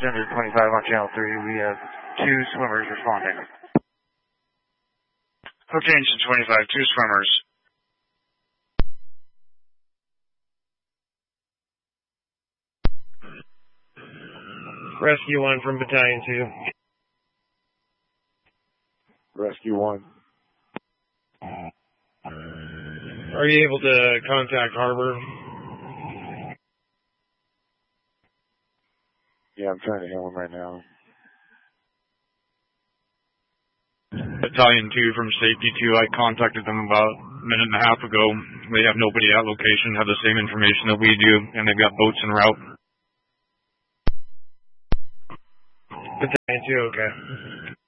Center 25 on Channel 3. We have 2 swimmers responding. Okay, Engine 25, 2 swimmers. Rescue 1 from Battalion 2. Rescue 1. Are you able to contact Harbor? Yeah, I'm trying to hail him right now. Battalion 2 from Safety 2, I contacted them about a minute and a half ago. They have nobody at location, have the same information that we do, and they've got boats en route. Battalion 2, okay.